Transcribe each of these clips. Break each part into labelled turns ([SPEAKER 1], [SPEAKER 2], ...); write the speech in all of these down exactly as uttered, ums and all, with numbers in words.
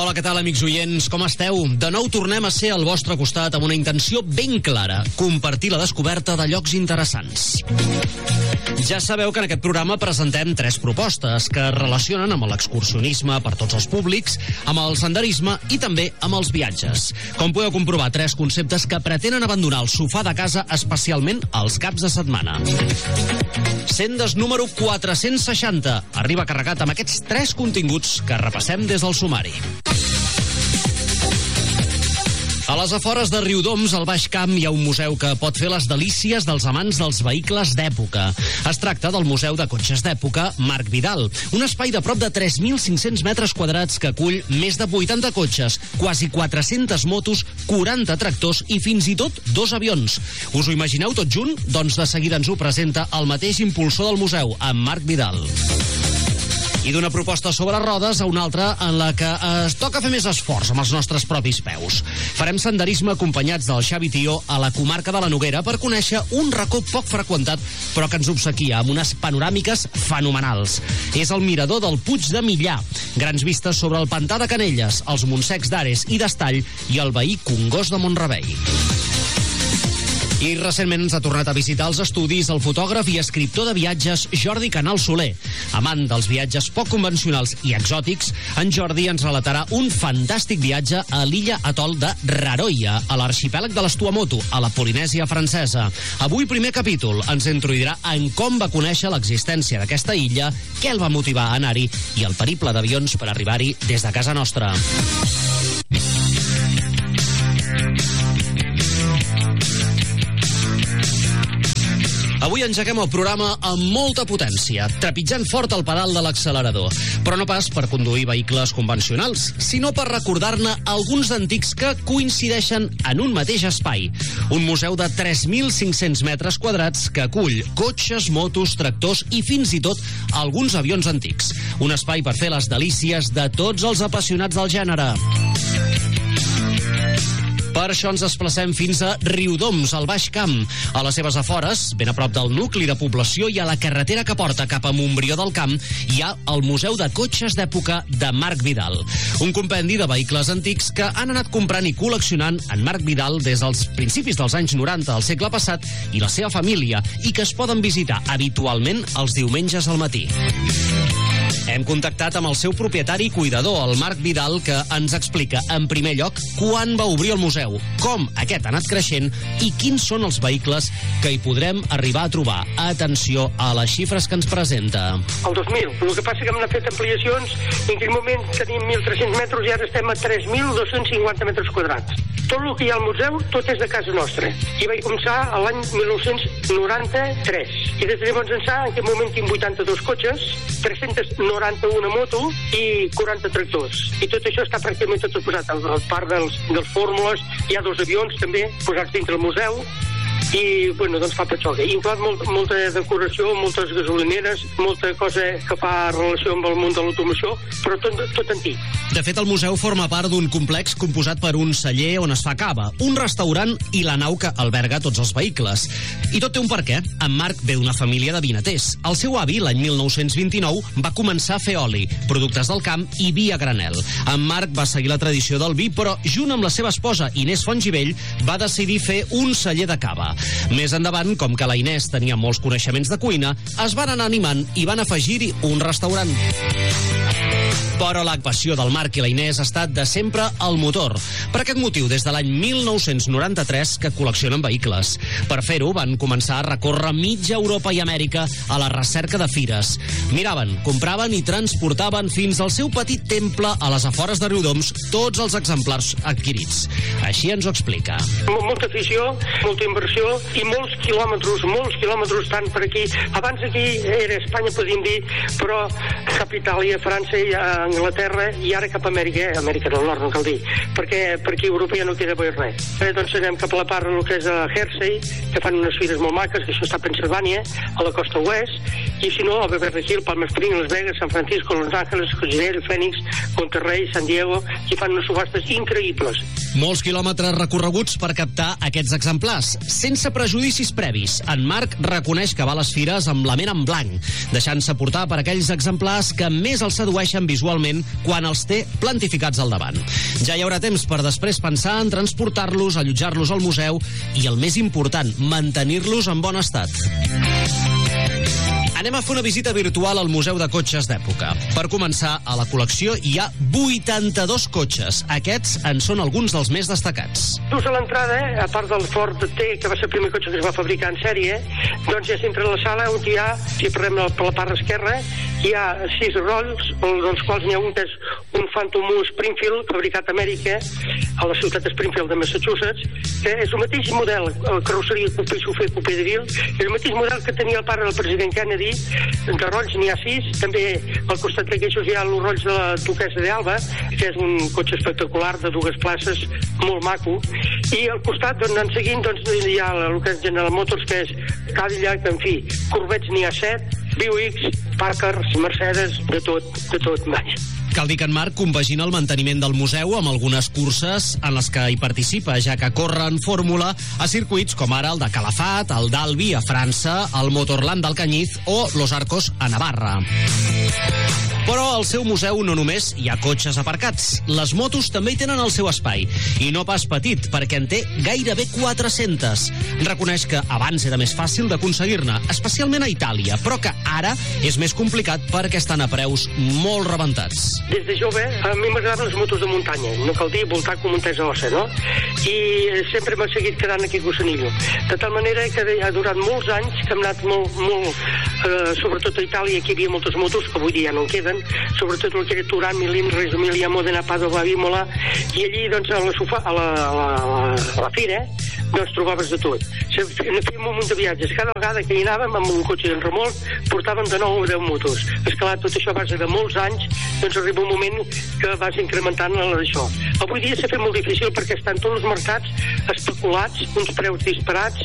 [SPEAKER 1] Hola, què tal, amics oients? Com esteu? De nou tornem a ser al vostre costat amb una intenció ben clara: compartir la descoberta de llocs interessants. Ja sabeu que en aquest programa presentem tres propostes que es relacionen amb l'excursionisme per tots els públics, amb el senderisme i també amb els viatges. Com podeu comprovar, tres conceptes que pretenen abandonar el sofà de casa, especialment els caps de setmana. Sendes número quatre-cents seixanta arriba carregat amb aquests tres continguts que repassem des del sumari. A les afores de Riudoms, al Baix Camp, hi ha un museu que pot fer les delícies dels amants dels vehicles d'època. Es tracta del Museu de Cotxes d'Època Marc Vidal, un espai de prop de tres mil cinc-cents metres quadrats que acull més de vuitanta cotxes, quasi quatre-centes motos, quaranta tractors i fins i tot dos avions. Us ho imagineu tot junt? Doncs de seguida ens ho presenta el mateix impulsor del museu, en Marc Vidal. I d'una proposta sobre rodes a una altra en la que es toca fer més esforç amb els nostres propis peus. Farem senderisme acompanyats del Xavi Tió a la comarca de la Noguera per conèixer un racó poc freqüentat però que ens obsequia amb unes panoràmiques fenomenals. És el mirador del Puig de Millà. Grans vistes sobre el pantà de Canelles, els Montsecs d'Ares i d'Estall i el veí Congost de Mont-rebei. I recentment ens ha tornat a visitar els estudis el fotògraf i escriptor de viatges Jordi Canal Soler. Amant dels viatges poc convencionals i exòtics, en Jordi ens relatarà un fantàstic viatge a l'illa atol de Raroia, a l'arxipèlag de les Tuamotu, a la Polinèsia francesa. Avui, primer capítol, ens introduirà en com va conèixer l'existència d'aquesta illa, què el va motivar a anar-hi i el periple d'avions per arribar-hi des de casa nostra. Avui engeguem el programa amb molta potència, trepitjant fort el pedal de l'accelerador, però no pas per conduir vehicles convencionals, sinó per recordar-ne alguns d'antics que coincideixen en un mateix espai. Un museu de tres mil cinc-cents metres quadrats que acull cotxes, motos, tractors i fins i tot alguns avions antics. Un espai per fer les delícies de tots els apassionats del gènere. Per això ens desplacem fins a Riudoms, al Baix Camp. A les seves afores, ben a prop del nucli de població i a la carretera que porta cap a Montbrió del Camp, hi ha el Museu de Cotxes d'Època de Marc Vidal. Un compendi de vehicles antics que han anat comprant i col·leccionant en Marc Vidal des dels principis dels anys noranta del segle passat i la seva família, i que es poden visitar habitualment els diumenges al matí. Hem contactat amb el seu propietari i cuidador, el Marc Vidal, que ens explica, en primer lloc, quan va obrir el museu, com aquest ha anat creixent i quins són els vehicles que hi podrem arribar a trobar. Atenció a les xifres que ens presenta.
[SPEAKER 2] El dos mil. El que passa que hem anat fet ampliacions i en aquell moment tenim mil tres-cents metres i ara estem a tres mil dos-cents cinquanta metres quadrats. Tot el que hi ha al museu, tot és de casa nostra. I vaig començar l'any mil nou-cents noranta-tres. I des de llavors ençà, en aquest moment tinc vuitanta-dos cotxes, tres-cents noranta-una moto i quaranta tractors. I tot això està pràcticament tot posat. A part dels, dels fórmules, hi ha dos avions també posats dintre del museu. I, bueno, doncs fa patxoca. I inclòs molt, molta decoració, moltes gasolineres, molta cosa que fa relació amb el món de l'automoció, però tot, tot antic.
[SPEAKER 1] De fet, el museu forma part d'un complex composat per un celler on es fa cava, un restaurant i la nau que alberga tots els vehicles. I tot té un perquè. En Marc ve d'una família de vinaters. El seu avi, l'any mil nou-cents vint-i-nou, va començar a fer oli, productes del camp i vi a granel. En Marc va seguir la tradició del vi, però junt amb la seva esposa, Inés Fontgivell, va decidir fer un celler de cava. Més endavant, com que la Inés tenia molts coneixements de cuina, es van anar animant i van afegir-hi un restaurant. Però la passió del Marc i la Inés ha estat de sempre el motor. Per aquest motiu, des de l'any mil nou-cents noranta-tres que col·leccionen vehicles. Per fer-ho, van començar a recórrer mitja Europa i Amèrica a la recerca de fires. Miraven, compraven i transportaven fins al seu petit temple a les afores de Riudoms tots els exemplars adquirits. Així ens ho explica.
[SPEAKER 2] Molta afició, molta inversió i molts quilòmetres, molts quilòmetres tant per aquí. Abans aquí era Espanya, podríem dir, però cap a Itàlia, França i a Anglaterra i ara cap a Amèrica, Amèrica del Nord, no cal dir, perquè per aquí a Europa ja no queda bé res. Eh, doncs anem cap a la part del que és a Jersey, que fan unes fires molt maques, que això està a Pennsilvània, a la costa oest, i si no, a Beverly Hills, Palm Springs, Las Vegas, San Francisco, Los Ángeles, Cozumel, Phoenix, Monterrey, San Diego, i fan unes subhastes increïbles.
[SPEAKER 1] Molts quilòmetres recorreguts per captar aquests exemplars, sense prejudicis previs. En Marc reconeix que va a les fires amb la ment en blanc, deixant-se portar per aquells exemplars que més el sedueixen visualment habitualment quan els té plantificats al davant. Ja hi haurà temps per després pensar en transportar-los, allotjar-los al museu i, el més important, mantenir-los en bon estat. Anem a fer una visita virtual al Museu de Cotxes d'Època. Per començar, a la col·lecció hi ha vuitanta-dos cotxes. Aquests en són alguns dels més destacats.
[SPEAKER 2] Just a l'entrada, a part del Ford T, que va ser el primer cotxe que es va fabricar en sèrie, doncs ja s'entra a la sala on hi ha, si parlem per la part esquerra, hi ha sis rolls, dels quals n'hi ha un que és un Phantom un Springfield, fabricat a Amèrica, a la ciutat de Springfield de Massachusetts, que és el mateix model, el carrosseria cupé, xofé, cupé de vil, és el mateix model que tenia el pare del president Kennedy. De rolls n'hi ha sis, també al costat d'aquestos hi ha els rolls de la Duquesa d'Alba, que és un cotxe espectacular de dues places, molt maco, i al costat, doncs, en seguint, doncs, hi ha el que és General Motors, que és Cadillac, en fi, Corvettes n'hi ha set, Buicks, Parkers, Mercedes, de tot, de tot, mai.
[SPEAKER 1] Cal dir que en Marc compagina el manteniment del museu amb algunes curses en les que hi participa, ja que corre en fórmula a circuits com ara el de Calafat, el d'Albi a França, el Motorland d'Alcanyiz o Los Arcos a Navarra. Però al seu museu no només hi ha cotxes aparcats. Les motos també hi tenen el seu espai. I no pas petit, perquè en té gairebé quatre-centes. Reconeix que abans era més fàcil d'aconseguir-ne, especialment a Itàlia, però que ara és més complicat perquè estan a preus molt rebentats.
[SPEAKER 2] Des de jove, a mi m'agradaven les motos de muntanya. No cal dir voltar com un tesa ossa, no? I sempre m'ha seguit quedant aquí a Gossanillo. De tal manera que ha durat molts anys, que hem anat molt, molt eh, sobretot a Itàlia, aquí hi havia moltes motos, que avui dia ja no en queden, sobretot el que era Turà, Milín, Reggio Emilia, Modena, Padova, Imola, i allí, doncs, a la, sofa, a la, a la, a la fira, doncs trobaves de tot. Fèiem un munt de viatges. Cada vegada que hi anàvem amb un cotxe en remolc, portàvem de nou o deu motos. Esclar, tot això a base de molts anys, doncs arriba un moment que vas incrementant això. Avui dia s'ha fet molt difícil perquè estan tots els mercats especulats, uns preus disparats,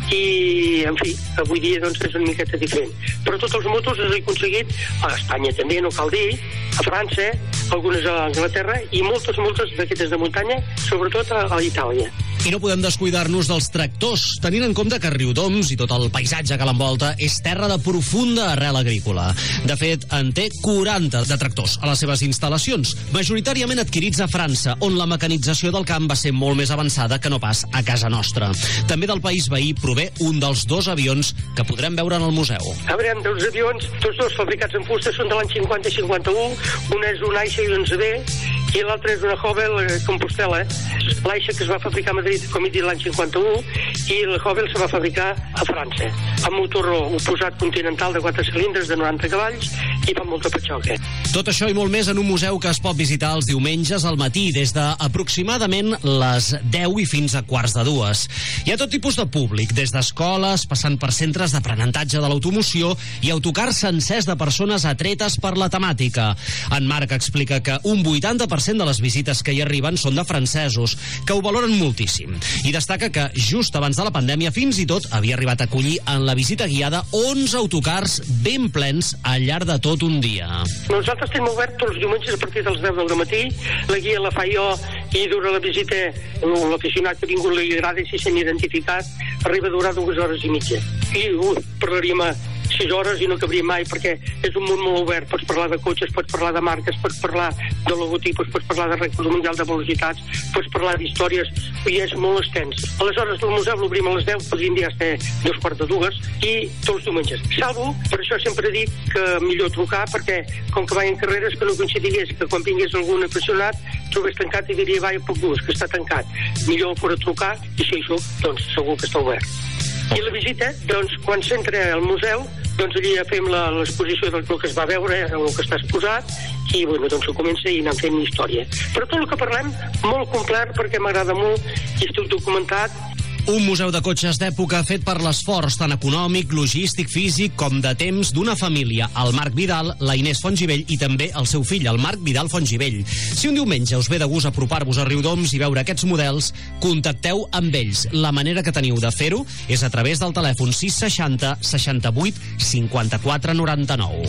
[SPEAKER 2] i, en fi, avui dia doncs és una miqueta diferent. Però tots els motos els he aconseguit a Espanya també, no cal dir, a França, algunes a Anglaterra i moltes, moltes d'aquestes de muntanya, sobretot a, a Itàlia.
[SPEAKER 1] I no podem descuidar-nos dels tractors, tenint en compte que Riudoms i tot el paisatge que l'envolta és terra de profunda arrel agrícola. De fet, en té quaranta de tractors a les seves instal·lacions, majoritàriament adquirits a França, on la mecanització del camp va ser molt més avançada que no pas a casa nostra. També del país veí prové un dels dos avions que podrem veure en el museu.
[SPEAKER 2] A veure, dels avions, tots dos fabricats en fusta, són de l'any cinquanta i cinquanta-u, un és un Aixa i un Z B, i l'altre és una Hobel Compostela. L'Aixa que es va fabricar a Madrid, com he dit, l'any cinquanta-u, i la Hobel se va fabricar a França, amb motor oposat continental de quatre cilindres de noranta cavalls i fa molta patxoca.
[SPEAKER 1] Tot això i molt més en un museu que es pot visitar els diumenges al matí, des d'aproximadament les deu i fins a quarts de dues. Hi ha tot tipus de públic, des d'escoles, passant per centres d'aprenentatge de l'automoció i autocars sencers de persones atretes per la temàtica. En Marc explica que un vuitanta per cent de les visites que hi arriben són de francesos, que ho valoren moltíssim. I destaca que just abans de la pandèmia fins i tot havia arribat a acollir en la visita guiada onze autocars ben plens al llarg de tot un dia.
[SPEAKER 2] Nosaltres tenim obert tots els diumenges a partir dels deu del matí. La guia la fa jo i dura la visita, l'aficionat que ha vingut li agrada i si s'han identificat, arriba a durar dues hores i mitja. I ui, parlaríem a sis hores i no cabria mai, perquè és un món molt obert. Pots parlar de cotxes, pots parlar de marques, pots parlar de logotipos, pots parlar de rècord mundial de velocitats, pots parlar d'històries, i és molt extens. Aleshores, el museu l'obrim a les deu, podríem dir hasta dos quarts de dues, i tots els diumenges. Salvo, per això sempre dic que millor trucar, perquè com que vaig en carreres, que no coincidigués, que quan vingués algun apassionat, trobés tancat i diria, vaja, puc gust, que està tancat. Millor fora trucar, i si hi soc, doncs segur que està obert. I la visita, doncs, quan s'entra al museu, doncs allà fem l'exposició del que es va veure, el que està exposat, i bueno, doncs ho comença i anem fent història. Però tot el que parlem, molt complet, perquè m'agrada molt, i estic documentat.
[SPEAKER 1] Un museu de cotxes d'època fet per l'esforç tant econòmic, logístic, físic com de temps d'una família, el Marc Vidal, la Inés Fontgibell i també el seu fill, el Marc Vidal Fontgibell. Si un diumenge us ve de gust apropar-vos a Riudoms i veure aquests models, contacteu amb ells. La manera que teniu de fer-ho és a través del telèfon sis seixanta seixanta-vuit cinquanta-quatre noranta-nou.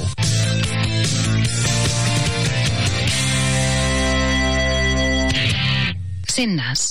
[SPEAKER 3] Sent nas.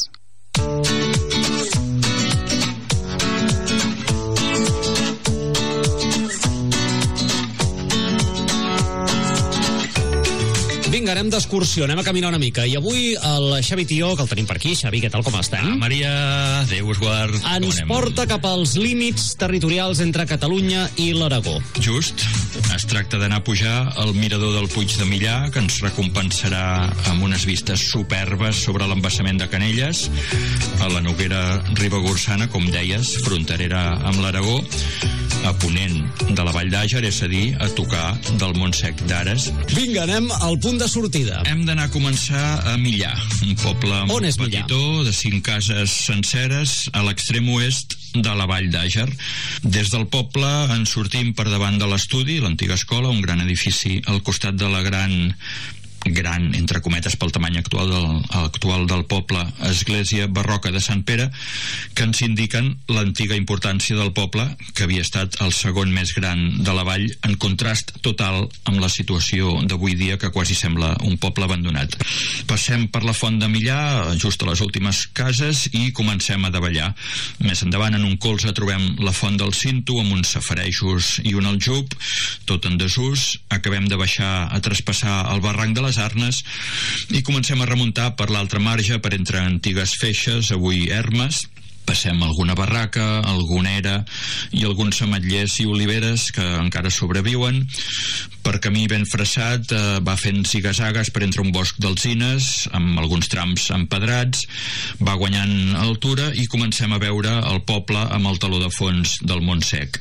[SPEAKER 1] vinga, anem d'excursió, anem a caminar una mica. I avui el Xavi Tió, que el tenim per aquí. Xavi, què tal, com estem?
[SPEAKER 3] Ah, Maria, Déu us guard.
[SPEAKER 1] Ens porta cap als límits territorials entre Catalunya i l'Aragó.
[SPEAKER 3] Just. Es tracta d'anar a pujar al mirador del Puig de Millà, que ens recompensarà amb unes vistes superbes sobre l'embassament de Canelles, a la Noguera Ribagorçana, com deies, fronterera amb l'Aragó, a ponent de la Vall d'Àger, és a dir, a tocar del Montsec d'Ares.
[SPEAKER 1] Vinga, anem al punt de sortida.
[SPEAKER 3] Hem d'anar a començar a Millà, un poble
[SPEAKER 1] On és
[SPEAKER 3] petitó, de cinc cases senceres, a l'extrem oest de la Vall d'Àger. Des del poble ens sortim per davant de l'estudi, l'antiga escola, un gran edifici al costat de la gran gran, entre cometes, pel tamany actual del, actual del poble, església barroca de Sant Pere, que ens indiquen l'antiga importància del poble, que havia estat el segon més gran de la vall, en contrast total amb la situació d'avui dia, que quasi sembla un poble abandonat. Passem per la Font de Millà, just a les últimes cases, i comencem a davallar. Més endavant, en un colze, trobem la Font del Cinto, amb uns safarejos i un aljub, tot en desús. Acabem de baixar a traspassar el barranc de les Arnes i comencem a remuntar per l'altre marge, per entre antigues feixes, avui ermes. Passem alguna barraca, alguna era i alguns ametllers i oliveres que encara sobreviuen. Per camí ben freçat eh, va fent zigazagues per entre un bosc d'alzines, amb alguns trams empedrats, va guanyant altura i comencem a veure el poble amb el teló de fons del Montsec.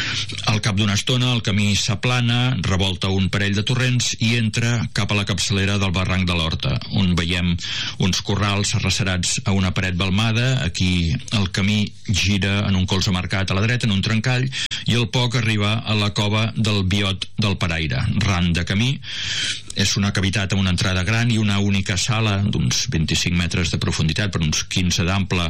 [SPEAKER 3] Al cap d'una estona el camí s'aplana, revolta un parell de torrents i entra cap a la capçalera del barranc de l'Horta, on veiem uns corrals arrecerats a una paret balmada. Aquí el camí gira en un colze marcat a la dreta, en un trencall, i al poc arriba a la cova del Biot del Paraire. Ran de camí, és una cavitat amb una entrada gran i una única sala d'uns vint-i-cinc metres de profunditat per uns quinze d'ample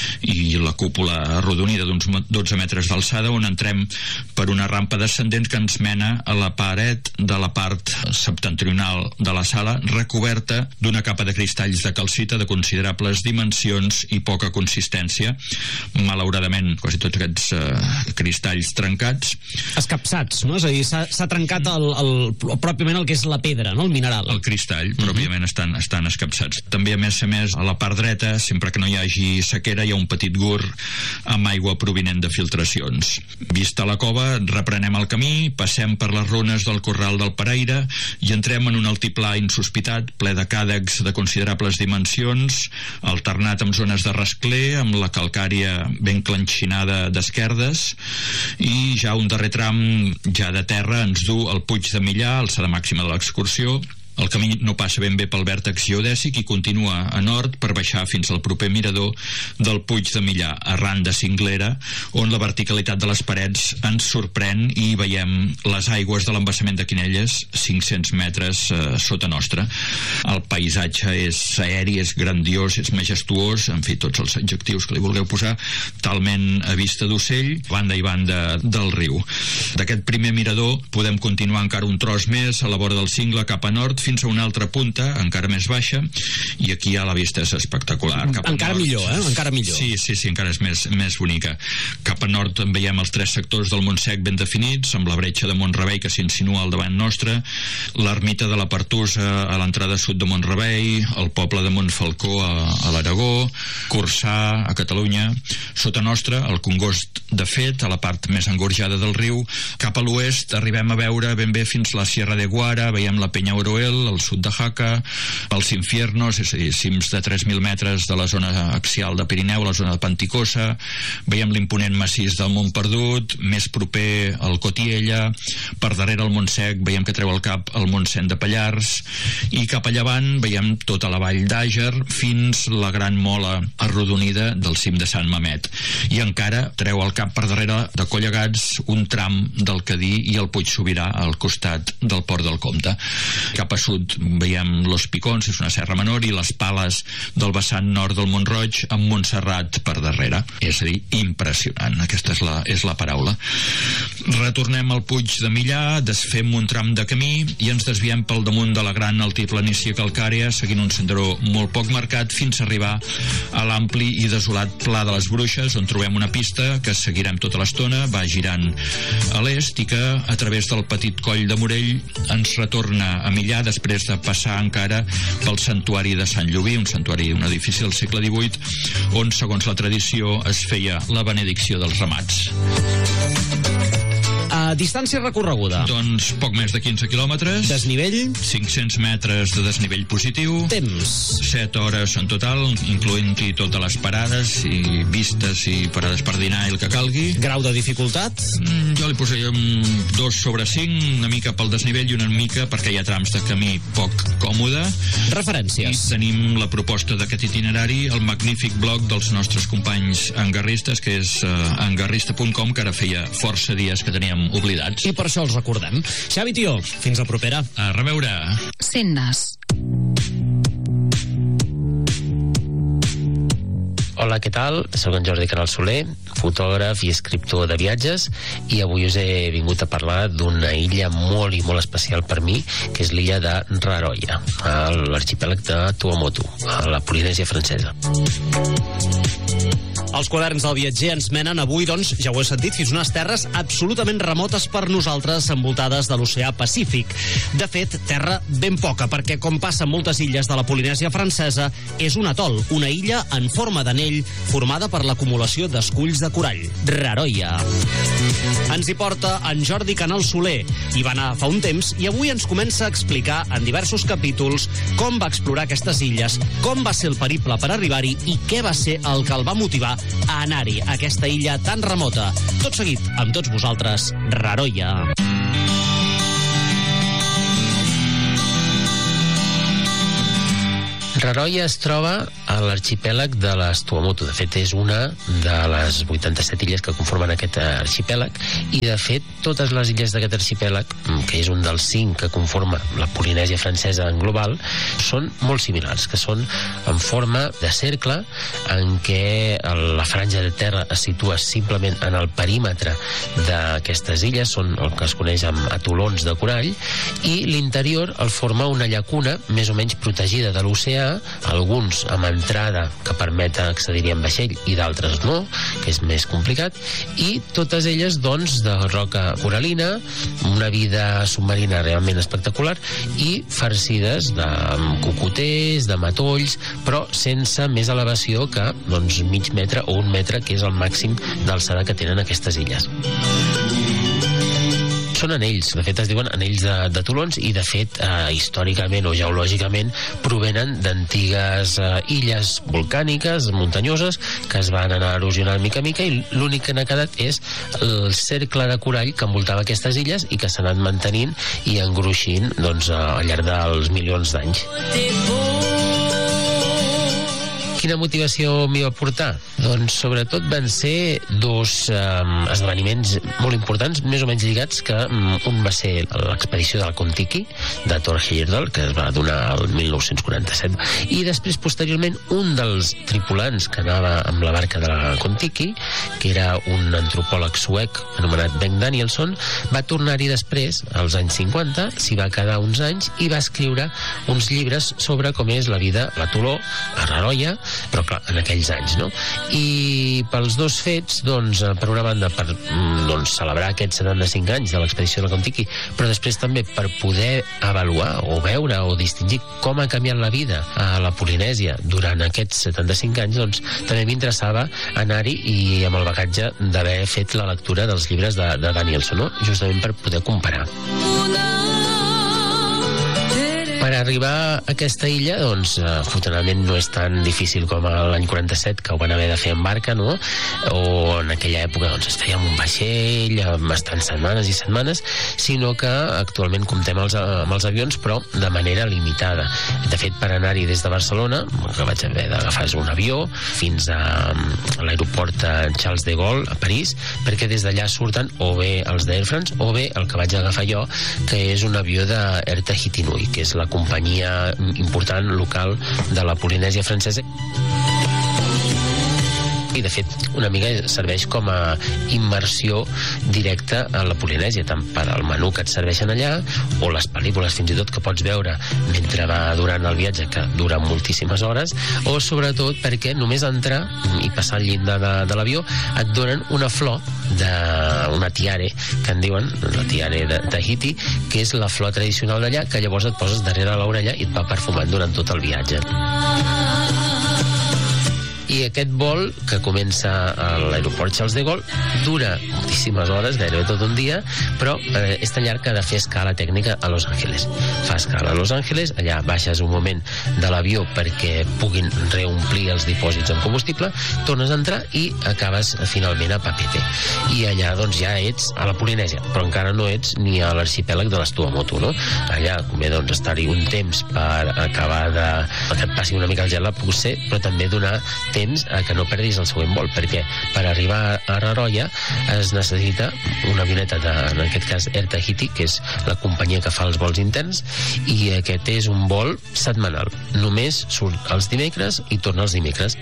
[SPEAKER 3] i la cúpula arrodonida d'uns dotze metres d'alçada, on entrem per una rampa descendent que ens mena a la paret de la part septentrional de la sala, recoberta d'una capa de cristalls de calcita de considerables dimensions i poca consistència. Malauradament, quasi tots aquests eh, cristalls trencats.
[SPEAKER 1] Escapçats, no? És a dir, s'ha trencat el, el, pròpiament el que és la pedra, no? El mineral.
[SPEAKER 3] El cristall, pròpiament, estan, estan escapçats. També, a més a més, a la part dreta, sempre que no hi hagi sequera, hi ha un petit gur amb aigua provinent de filtracions. Vista la cova, reprenem el camí, passem per les runes del Corral del Paraire i entrem en un altiplà insospitat, ple de càdecs de considerables dimensions, alternat amb zones de rascler, amb la calcària ben clenxinada d'esquerdes, i ja un darrer tram, ja de terra, ens du al Puig de Millà, alçada màxima de l'excursió. El camí no passa ben bé pel vèrtex geodèsic i continua a nord per baixar fins al proper mirador del Puig de Millà, arran de cinglera, on la verticalitat de les parets ens sorprèn i veiem les aigües de l'embassament de Canelles, cinc-cents metres eh, sota nostra. El paisatge és aeri, és grandiós, és majestuós, en fi, tots els adjectius que li vulgueu posar, talment a vista d'ocell, banda i banda del riu. D'aquest primer mirador podem continuar encara un tros més a la vora del cingle cap a nord, fins a una altra punta, encara més baixa, i aquí ja la vista és espectacular. Cap
[SPEAKER 1] encara
[SPEAKER 3] nord,
[SPEAKER 1] millor, eh? Encara millor.
[SPEAKER 3] Sí, sí, sí, encara és més, més bonica. Cap a nord veiem els tres sectors del Montsec ben definits, amb la bretxa de Mont-rebei que s'insinua al davant nostre, l'ermita de la Pertusa a l'entrada sud de Mont-rebei, el poble de Montfalcó a, a l'Aragó, Corçà a Catalunya, sota nostra el Congost de Fet, a la part més engorjada del riu. Cap a l'oest arribem a veure ben bé fins la Sierra de Guara, veiem la Penya Oroel, al sud de Jaca, els Infiernos, és a dir, cims de tres mil metres de la zona axial de Pirineu, la zona de Panticosa, veiem l'imponent massís del Mont Perdut, més proper al Cotiella, per darrere el Montsec veiem que treu el cap el Montsent de Pallars, i cap a llevant veiem tota la vall d'Àger fins la gran mola arrodonida del cim de Sant Mamet, i encara treu el cap per darrere de Collegats un tram del Cadí i el Puig Sobirà al costat del Port del Comte. Cap a sud veiem Los Picons, és una serra menor, i les pales del vessant nord del Mont-roig amb Montserrat per darrere. És a dir, impressionant, aquesta és la, és la paraula. Retornem al Puig de Millà, desfem un tram de camí i ens desviem pel damunt de la gran altiplanícia calcària, seguint un senderó molt poc marcat fins a arribar a l'ampli i desolat Pla de les Bruixes, on trobem una pista que seguirem tota l'estona, va girant a l'est i que, a través del petit coll de Morell, ens retorna a Millà, després de passar encara pel santuari de Sant Llobí, un santuari, un edifici del segle divuit, on, segons la tradició, es feia la benedicció dels ramats.
[SPEAKER 1] A distància recorreguda?
[SPEAKER 3] Doncs poc més de quinze quilòmetres.
[SPEAKER 1] Desnivell?
[SPEAKER 3] cinc-cents metres de desnivell positiu.
[SPEAKER 1] Temps?
[SPEAKER 3] set hores en total, incloent-hi totes les parades i vistes i parades per dinar i el que calgui.
[SPEAKER 1] Grau de dificultat?
[SPEAKER 3] Mm, jo li posaria un dos sobre cinc, una mica pel desnivell i una mica perquè hi ha trams de camí poc còmode.
[SPEAKER 1] Referències?
[SPEAKER 3] I tenim la proposta d'aquest itinerari, el magnífic blog dels nostres companys engarristes, que és uh, engarrista punt com, que ara feia força dies que teníem oblidats.
[SPEAKER 1] I per això els recordem. Xavi Tió, fins la propera.
[SPEAKER 3] A reveure.
[SPEAKER 4] Sendes.
[SPEAKER 5] Hola, què tal? Soc en Jordi Canal Soler, fotògraf i escriptor de viatges, i avui us he vingut a parlar d'una illa molt i molt especial per mi, que és l'illa de Raroia, a l'arxipèlag de Tuamotu, a la Polinèsia francesa.
[SPEAKER 1] Els quaderns del viatger ens menen avui, doncs, ja ho he sentit, fins unes terres absolutament remotes per nosaltres, envoltades de l'oceà Pacífic. De fet, terra ben poca, perquè, com passa en moltes illes de la Polinèsia francesa, és un atol, una illa en forma d'anell, formada per l'acumulació d'esculls de corall. Raroia. Ens hi porta en Jordi Canal Soler. Hi va anar fa un temps i avui ens comença a explicar en diversos capítols com va explorar aquestes illes, com va ser el periple per arribar-hi i què va ser el que el va motivar a anar-hi, a aquesta illa tan remota. Tot seguit, amb tots vosaltres, Raroia.
[SPEAKER 5] Raroia es troba a l'arxipèlag de les Tuamotu. De fet, és una de les vuitanta-set illes que conformen aquest arxipèlag, i de fet totes les illes d'aquest arxipèlag, que és un dels cinc que conforma la Polinèsia francesa en global, són molt similars, que són en forma de cercle, en què la franja de terra es situa simplement en el perímetre d'aquestes illes, són el que es coneix amb atolons de corall, i l'interior el forma una llacuna més o menys protegida de l'oceà, alguns amb entrada que permet accedir-hi amb vaixell i d'altres no, que és més complicat, i totes elles doncs de roca coralina, una vida submarina realment espectacular, i farcides de cocoters, de matolls, però sense més elevació que doncs mig metre o un metre, que és el màxim d'alçada que tenen aquestes illes. Són anells, de fet es diuen anells de, de tolons, i de fet eh, històricament o geològicament provenen d'antigues eh, illes volcàniques, muntanyoses, que es van anar erosionant mica a mica, i l'únic que n'ha quedat és el cercle de corall que envoltava aquestes illes i que s'ha anat mantenint i engruixint doncs, al llarg dels milions d'anys. Quina motivació m'hi va portar? Doncs sobretot van ser dos eh, esdeveniments molt importants, més o menys lligats, que um, un va ser l'expedició del Kon-Tiki de Thor Heyerdahl, que es va donar el mil nou-cents quaranta-set, i després, posteriorment, un dels tripulants que anava amb la barca de la Kon-Tiki, que era un antropòleg suec anomenat Bengt Danielsson, va tornar-hi després, als anys cinquanta, s'hi va quedar uns anys i va escriure uns llibres sobre com és la vida a l'atoló, a Raroia, però clar, en aquells anys, no? I pels dos fets, doncs, per una banda, per doncs, celebrar aquests setanta-cinc anys de l'expedició de la Kon-Tiki, però després també per poder avaluar o veure o distingir com ha canviat la vida a la Polinèsia durant aquests setanta-cinc anys, doncs també m'interessava anar-hi, i amb el bagatge d'haver fet la lectura dels llibres de, de Danielsson, no? Justament per poder comparar. Per arribar a aquesta illa, doncs, afortunadament no és tan difícil com l'any quaranta-set, que ho van haver de fer en barca, no? O en aquella època, doncs, es feia amb un vaixell, amb bastants setmanes i setmanes, sinó que actualment comptem els, amb els avions, però de manera limitada. De fet, per anar-hi des de Barcelona, que vaig haver d'agafar un avió, fins a l'aeroport Charles de Gaulle, a París, perquè des d'allà surten o bé els d'Air France, o bé el que vaig agafar jo, que és un avió d'Air Tahiti Nui, que és la companyia important local de la Polinèsia francesa. I, de fet, una mica serveix com a immersió directa a la Polinèsia, tant per al menú que et serveixen allà, o les pel·lícules fins i tot que pots veure mentre va durant el viatge, que dura moltíssimes hores, o sobretot perquè només entrar i passar el llindar de, de l'avió et donen una flor d'una tiare, que en diuen la tiare de Tahiti, que és la flor tradicional d'allà, que llavors et poses darrere l'orella i et va perfumant durant tot el viatge. I aquest vol, que comença a l'aeroport Charles de Gaulle, dura moltíssimes hores, gairebé tot un dia, però eh, és tan llarg que ha de fer escala tècnica a Los Angeles. Fa escala a Los Angeles, allà baixes un moment de l'avió perquè puguin reomplir els dipòsits amb combustible, tornes a entrar i acabes finalment a Papeete. I allà doncs ja ets a la Polinèsia, però encara no ets ni a l'arxipèlag de les Tuamotu, no? Allà convé doncs estar-hi un temps per acabar de... que et passi una mica el gel, puc ser, però també donar temps a que no perdis el següent vol, perquè per arribar a Raroia es necessita una avioneta de, en aquest cas, Air Tahiti, que és la companyia que fa els vols interns, i aquest és un vol setmanal. Només surt els dimecres i torna els dimecres.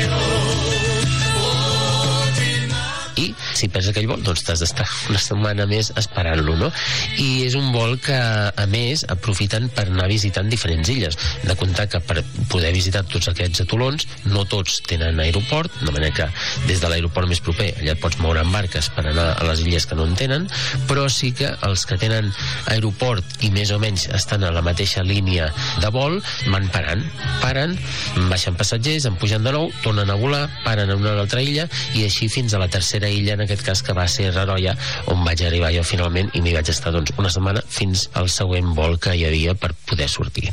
[SPEAKER 5] I si perds aquell vol, doncs t'has d'estar una setmana més esperant-lo, no? I és un vol que, a més, aprofiten per anar visitant diferents illes. De comptar que per poder visitar tots aquests atolons, no tots tenen aeroport, de manera que des de l'aeroport més proper allà et pots moure amb barques per anar a les illes que no en tenen, però sí que els que tenen aeroport i més o menys estan a la mateixa línia de vol, van parant. Paren, baixen passatgers, en pugen de nou, tornen a volar, paren a una altra illa, i així fins a la tercera illa, en aquest cas, que va ser Raroia, on vaig arribar jo finalment, i m'hi vaig estar doncs una setmana fins al següent vol que hi havia per poder sortir.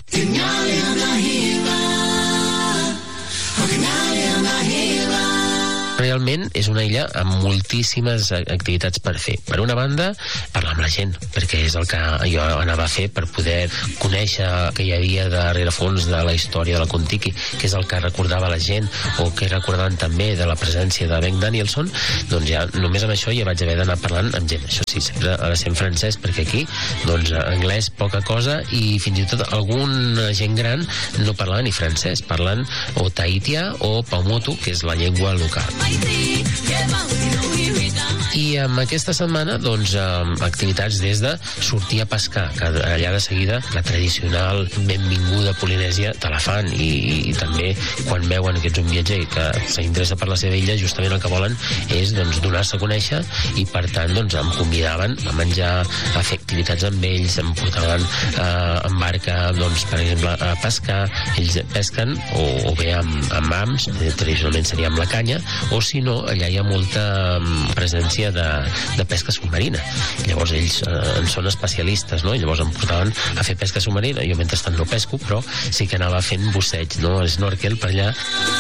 [SPEAKER 5] Realment és una illa amb moltíssimes activitats per fer. Per una banda, parlar amb la gent, perquè és el que jo anava a fer per poder conèixer què hi havia de rerefons de la història de la Kon-Tiki, que és el que recordava la gent, o que recordaven també de la presència de Bengt Danielsson. Doncs ja, només amb això ja vaig haver d'anar parlant amb gent. Això sí, sempre ha de ser en francès, perquè aquí, doncs, anglès, poca cosa, i fins i tot alguna gent gran no parlava ni francès, parlant o tahitià o paumotu, que és la llengua local. I amb aquesta setmana, doncs, activitats des de sortir a pescar, que allà de seguida la tradicional benvinguda polinèsia te la fan, i, i també quan veuen que ets un viatger que s'interessa per la seva illa, justament el que volen és doncs, donar-se a conèixer, i per tant doncs, em convidaven a menjar, a fer activitats amb ells, em portaven eh, en barca, doncs, per exemple, a pescar. Ells pesquen o, o bé amb, amb hams, tradicionalment seria amb la canya, o si no, allà hi ha molta presència de, de pesca submarina. Llavors ells eh, en són especialistes, no? I llavors em portaven a fer pesca submarina. Jo mentrestant no pesco, però sí que anava fent busseig, no? Snorkel per allà.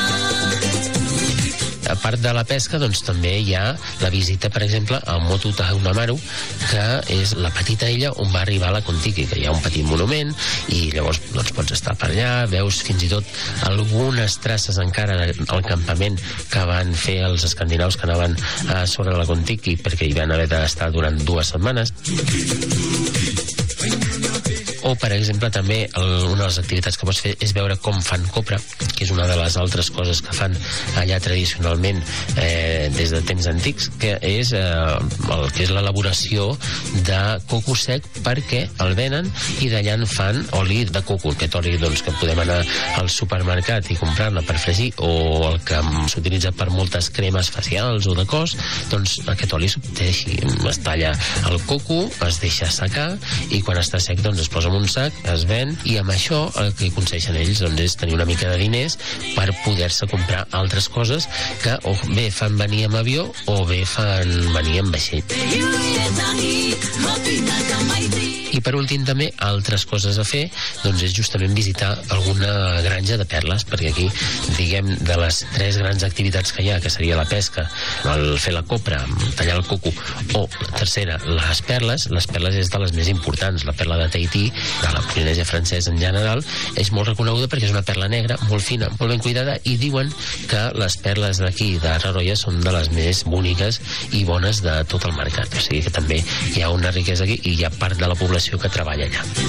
[SPEAKER 5] A part de la pesca, doncs també hi ha la visita, per exemple, a Motu Tahunamaru, que és la petita illa on va arribar la Kon-Tiki, que hi ha un petit monument, i llavors doncs, pots estar per allà, veus fins i tot algunes traces encara del campament que van fer els escandinaus que anaven a sobre la Kon-Tiki, perquè hi van haver d'estar durant dues setmanes. O, per exemple, també una de les activitats que pots fer és veure com fan copra, que és una de les altres coses que fan allà tradicionalment eh, des de temps antics, que és eh, el que és l'elaboració de coco sec, perquè el venen i d'allà en fan oli de coco, aquest oli doncs, que podem anar al supermercat i comprar-ne per fregir, o el que s'utilitza per moltes cremes facials o de cos, doncs aquest oli s'obté així, es talla el coco, es deixa secar, i quan està sec doncs es posa en un sac, es ven, i amb això el que aconsegueixen ells doncs, és tenir una mica de diners per poder-se comprar altres coses que o bé fan venir amb avió o bé fan venir amb vaixell. I per últim també, altres coses a fer doncs és justament visitar alguna granja de perles, perquè aquí, diguem, de les tres grans activitats que hi ha, que seria la pesca, el fer la copra, tallar el coco, o la tercera, les perles, les perles és de les més importants. La perla de Tahití, de la Polinèsia francesa en general, és molt reconeguda perquè és una perla negra, molt fina, molt ben cuidada, i diuen que les perles d'aquí, de Raroia, són de les més boniques i bones de tot el mercat. O sigui que també hi ha una riquesa aquí i hi ha part de la població que treballa allà.